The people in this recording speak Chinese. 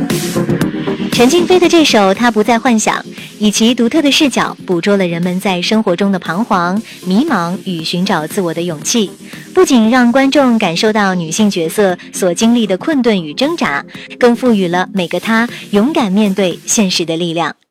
陈静飞的这首《他不再幻想》，以其独特的视角捕捉了人们在生活中的彷徨、迷茫与寻找自我的勇气，不仅让观众感受到女性角色所经历的困顿与挣扎，更赋予了每个她勇敢面对现实的力量。